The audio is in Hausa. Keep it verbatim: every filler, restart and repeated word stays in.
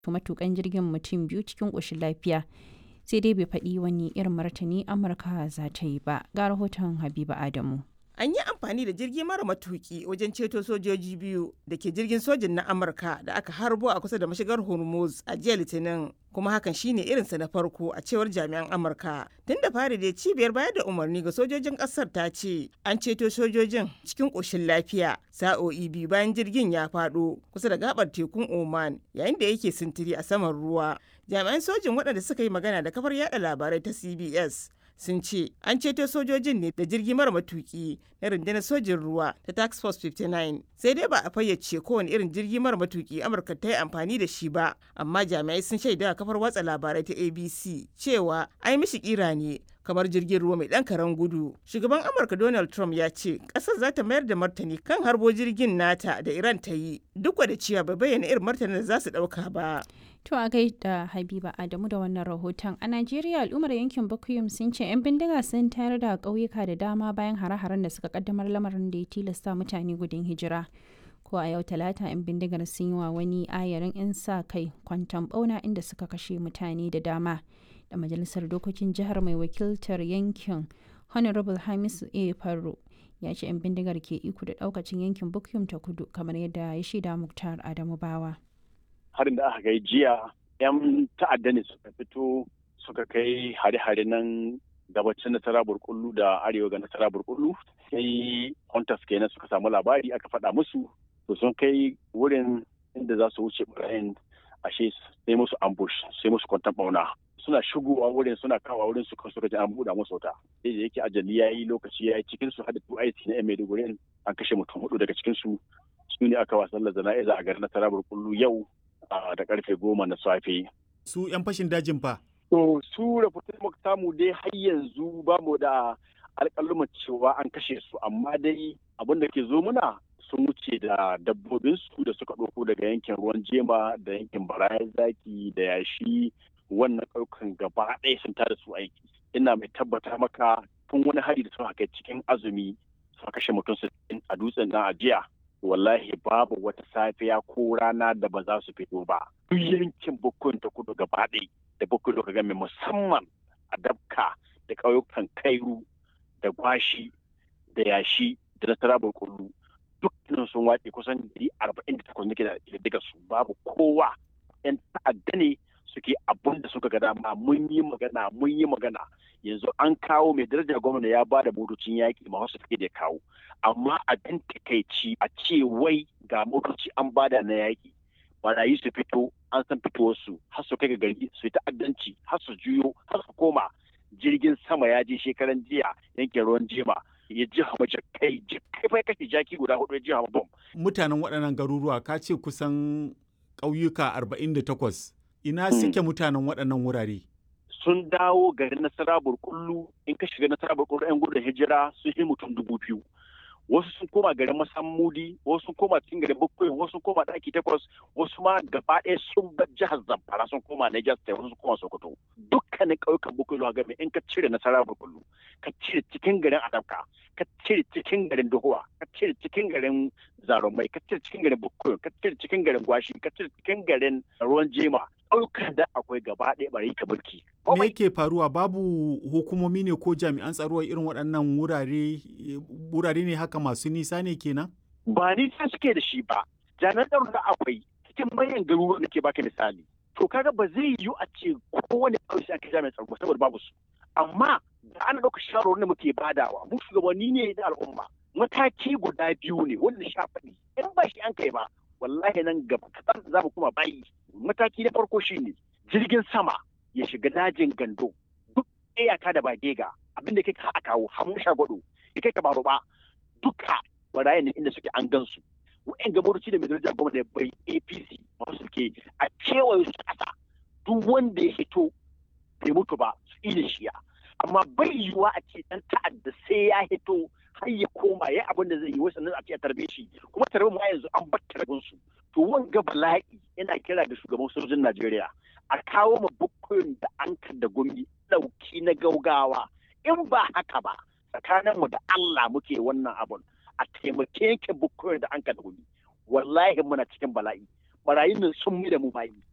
matukan jirgin mutum biyu cikin ƙoshin lafiya, sai dai bai faɗi wani irin martani Amurka za ta yi ba. Ga rahoton Habiba Adamu. An yi amfani da jirgi mara matuki wajen ceto sojoji biyu da ke jirgin sojin na Amurka da aka harbo a kusa da mashigar Hormuz a jiya Litinin, kuma hakan shine irinsa na farko a cewar jami'an Amurka. Tun da fari dai cibiyar bayar da umarni ga sojojin ƙasar ta ce an ceto sojojin cikin ƙoshin lafiya sa'o'i biyu bayan jirgin ya faɗo kusa da gabar tekun Oman yayin da yake sintiri a saman ruwa. Jami'an sojin waɗanda suka yi magana da kafar yada labarai ta C B S sun ce an ceto sojojin ne da jirgi mara matuki na rundunar sojin ruwa ta task force fifty-nine, sai dai ba a fayyace kowane irin jirgi mara matuki Amurka ta yi amfani da shi ba, amma jami'ai sun shaida a kafar watsa labarai ta A B C cewa ai mishi kira ne kamar jirgin ruwa mai ɗan karen gudu. Shugaban Amurka Donald Trump ya ce ƙasar za ta mayar da martani kan harbo jirgin nata da Iran ta yi, duk da cewa bai bayyana irin martanin da za su ɗauka ba. To a gaida Habiba Adamu da wannan rahoton. A Najeriya al'ummar yankin Bukuyum sun ce 'yan bindiga sun tayar da ƙauyuka da dama bayan hare-haren da suka kaddamar, lamarin da ya tilasta mutane gudun hijira. Ko a yau Talata 'yan bindigar sun yi wa wani ayarin 'yan sa kai kwanton bauna inda suka kashe mutane da dama. Da majalisar dokokin jihar mai wakiltar yankin Honorable Hamisu A. Farro ya ce 'yan bindigar ke iko da ɗaukacin yankin Bukuyum ta kudu kamar yadda ya shaida Muktar Adamu Bawa. Harin da aka kai jiya 'yan ta'adda ne suka fito suka kai hare-hare nan gabacin nasara burkullu da arewa ga nasara burkullu, sai hunters kenan suka samu labari aka faɗa musu, to sun kai wurin inda za su wuce barayin, ashe sai musu ambush sai musu kwantan bauna. Suna shigowa wurin suna kawo wurin su kan suka ji an buɗa musu wuta, sai da yake ajali ya yi lokaci ya yi cikin su hada two I C na yan Maiduguri an kashe mutum hudu daga cikin su su ne aka wasan da jana'iza a garin nasara burkullu yau da karfe goma na safe. Su 'yan fashin dajin fa? To su rahoton muka samu dai har yanzu ba mu da alƙaluma cewa an kashe su, amma dai abin da ke zo muna sun wuce da dabbobinsu da suka ɗauko daga yankin ruwan jema da yankin barayan zaki da yashi, wannan ƙauyukan gaba ɗaya sun tada su aiki. Ina mai tabbata maka tun wani hari da suka kai cikin azumi suka kashe mutum sittin a dutsen na ajiya. Wallahi babu wata safiya ko rana da ba za su fito ba. Duk yankin Bukuyum ta kudu gaba ɗaya da Bukuyum ka game musamman a Dabka da ƙauyukan Kairu da Gwashi da Yashi da Nasara Burkullu dukkanin sun wace kusan ɗari arba'in da takwas nake da daga su, babu kowa. 'Yan ta'adda ne suke abun da suka ga dama. Mun yi magana mun yi magana yanzu an kawo mai daraja gwamna ya ba da motocin yaƙi ma wasu suke da kawo, amma abin takaici a ce wai ga motoci an bada na yaƙi barayi su fito an san fitowarsu har su kai ga gari su yi ta'addanci har su juyo har su koma. Jirgin sama ya je shekaran jiya yankin ruwan jema ya ji hama jakai jakai bai kashe jaki guda hudu ya ji hama bom. Mutanen waɗannan garuruwa ka ce kusan ƙauyuka arba'in da takwas, ina suke mutanen waɗannan wurare? Sun dawo garin nasara burkullu. In ka shiga nasara burkullu 'yan gudun hijira sun yi mutum dubu biyu. Wasu sun koma garin Masammudi, wasu sun koma cikin garin Bukuyum, wasu sun koma ɗaki takwas, wasu ma gaba ɗaya sun bar jihar Zamfara sun koma Niger State, wasu sun koma Sokoto. Dukkanin ƙauyukan Bukuyum game in ka cire nasara burkullu, ka cire cikin garin Adabka, ka cire cikin garin Dohuwa, ka cire cikin garin Zarumai, ka cire cikin garin Bukuyum, ka cire cikin garin Gwashi, ka cire cikin garin Ruwan Jema. Ƙauyukan da akwai gaba ɗaya bari ka mulki. Me yake faruwa? Babu hukumomi ne ko jami'an tsaro irin waɗannan wurare wurare ne haka masu nisa ne kenan? Ba nisa suke da shi ba. Jami'an tsaro da akwai cikin manyan garuruwa nake baka misali. To kaga ba zai yiwu a ce kowane ƙauye sai aka jami'an tsaro saboda babu su. Amma da ana ɗauka shawarwar da muke badawa mu shugabanni ne da al'umma. Mataki guda biyu ne wanda sha faɗi. In ba shi an kai ba wallahi nan gaba kaɗan za mu kuma bayi. Mataki na farko shine jirgin sama ya shiga dajin Gando duk iyaka da Bagega abinda kai ka kawo hamu shagwado ya kai ka baro ba duka barayin inda suke an gansu. Wa'en gabaruci da mai daraja gwamnati bai A P C masu suke a kewaye su ƙasa duk wanda ya hito bai mutu ba su ile shiya, amma bai yiwuwa a ce ɗan ta'adda sai ya hito har ya koma ya abin da zai yi wasu nan a ce a tarbe shi, kuma tarbe ma yanzu an bar tarbin su. To wanga bala'i yana kira da shugaban sojojin Najeriya a kawo ma Bukuyum da Ankar da Gumi ɗauki na gaugawa. In ba haka ba tsakaninmu da Allah muke wannan abun, a taimake yanke Bukuyum da Ankar da Gumi. Wallahi muna cikin bala'i. Barayin nan sun mu da mu bayi.